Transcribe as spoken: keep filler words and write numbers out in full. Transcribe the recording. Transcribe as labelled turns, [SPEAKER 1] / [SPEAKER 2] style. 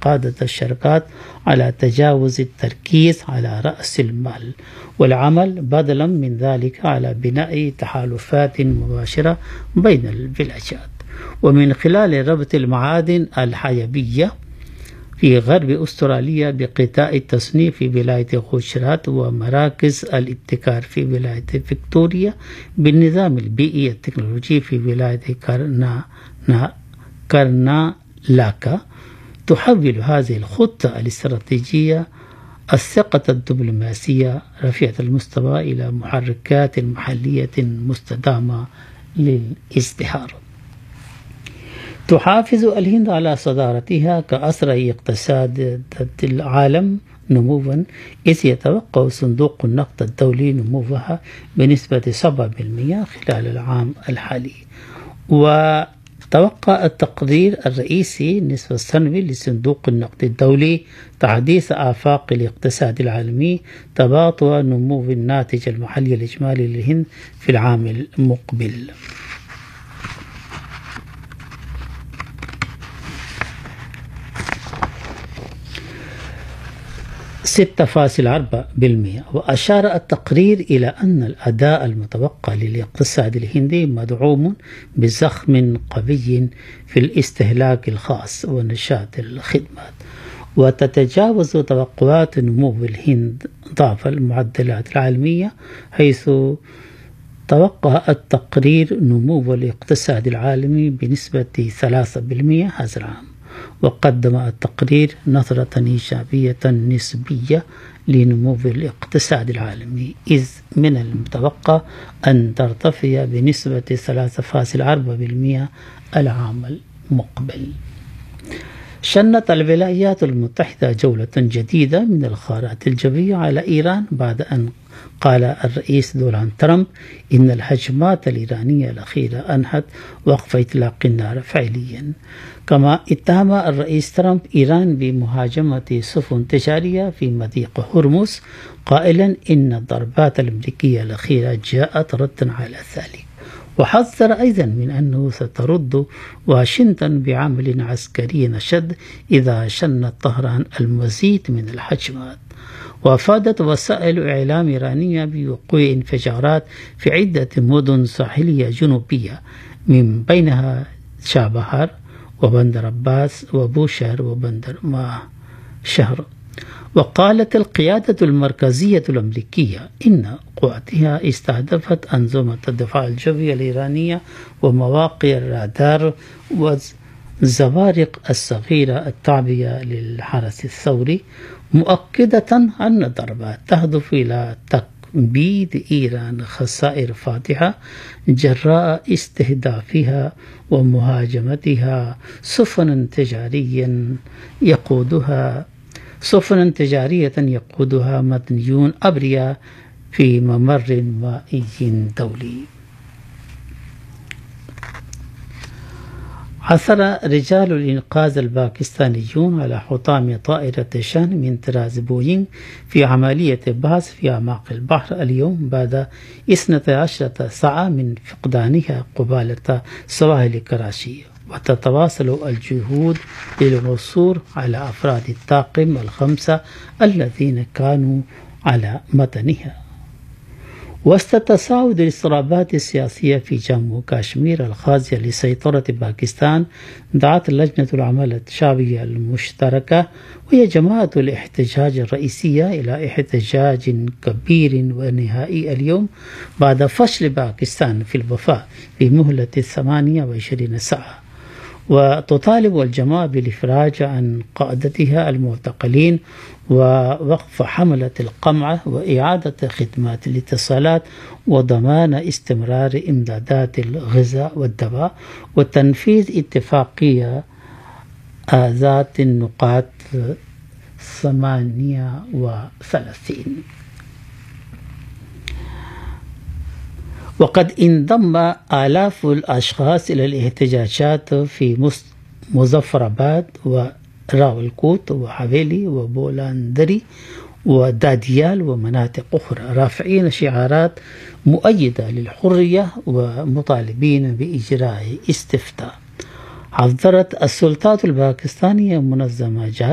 [SPEAKER 1] قادة الشركات على تجاوز التركيز على رأس المال والعمل بدلا من ذلك على بناء تحالفات مباشرة بين الفلاجات، ومن خلال ربط المعادن الحيوية في غرب أستراليا بقطاع التصنيع في ولاية خوشرات ومراكز الابتكار في ولاية فيكتوريا بالنظام البيئي التكنولوجي في ولاية كارنا كارنالاكا، تحول هذه الخطة الاستراتيجية الثقة الدبلوماسية رفيعة المستوى إلى محركات محلية مستدامة للازدهار. تحافظ الهند على صدارتها كأسرع اقتصاد العالم نموا، إذ يتوقع صندوق النقد الدولي نموها بنسبة سبعة بالمئة خلال العام الحالي. وتوقع التقرير الرئيسي النصف السنوي لصندوق النقد الدولي تحديث آفاق الاقتصاد العالمي تباطؤ نمو الناتج المحلي الإجمالي للهند في العام المقبل. ستة فاصلة أربعة بالمئة. وأشار التقرير إلى أن الأداء المتوقع للاقتصاد الهندي مدعوم بزخم قوي في الاستهلاك الخاص ونشاط الخدمات، وتتجاوز توقعات نمو الهند ضعف المعدلات العالمية، حيث توقع التقرير نمو الاقتصاد العالمي بنسبة ثلاثة بالمئة هذا العام. وقدم التقرير نظرة إيجابية نسبية لنمو الاقتصاد العالمي، إذ من المتوقع أن ترتفع بنسبة ثلاثة فاصلة أربعة بالمئة العام المقبل. شنت الولايات المتحدة جولة جديدة من الغارات الجوية على إيران بعد أن قال الرئيس دونالد ترامب إن الهجمات الإيرانية الأخيرة أنهت وقف إطلاق النار فعليا. كما اتهم الرئيس ترامب إيران بمهاجمة سفن تجارية في مضيق هرمز، قائلا إن الضربات الأمريكية الأخيرة جاءت ردا على ذلك. وحذر أيضا من أنه سترد واشنطن بعمل عسكري أشد إذا شنت طهران المزيد من الهجمات. وأفادت وسائل إعلام إيرانية بوقوع انفجارات في عدة مدن ساحلية جنوبية من بينها شابهار وبندر عباس وبوشهر وبندر ما شهر. وقالت القيادة المركزية الأمريكية إن قواتها استهدفت أنظمة الدفاع الجوي الإيرانية ومواقع الرادار والزوارق الصغيرة التابعة للحرس الثوري، مؤكدة أن الضربات تهدف إلى تكبيد إيران خسائر فادحة جراء استهدافها ومهاجمتها سفنا تجاريا يقودها سفنا تجارية يقودها مدنيون أبرياء في ممر مائي دولي. عثر رجال الإنقاذ الباكستانيون على حطام طائرة شان من طراز بوينغ في عملية بحث في أعماق البحر اليوم بعد اثنتي عشرة ساعة من فقدانها قبالة سواحل كراشي. وتتواصل الجهود للعثور على أفراد الطاقم الخمسة الذين كانوا على متنها. وسط تصاعد الاضطرابات السياسية في جمو كشمير الخاضعة لسيطرة باكستان، دعت لجنة العمل الشعبية المشتركة وهي جماعة الاحتجاج الرئيسية إلى احتجاج كبير ونهائي اليوم بعد فشل باكستان في الوفاء بمهلة ثمانية وعشرين ساعة. وتطالب الجماعة بالإفراج عن قادتها المعتقلين ووقف حملة القمع وإعادة خدمات الاتصالات وضمان استمرار إمدادات الغذاء والدواء وتنفيذ اتفاقية ذات النقاط ثمانية وثلاثين. وقد انضم آلاف الأشخاص إلى الاحتجاجات في مظفرآباد وراولكوت وحويلي وبولاندري وداديال ومناطق أخرى، رافعين شعارات مؤيدة للحرية ومطالبين بإجراء استفتاء. حذرت السلطات الباكستانية منظمة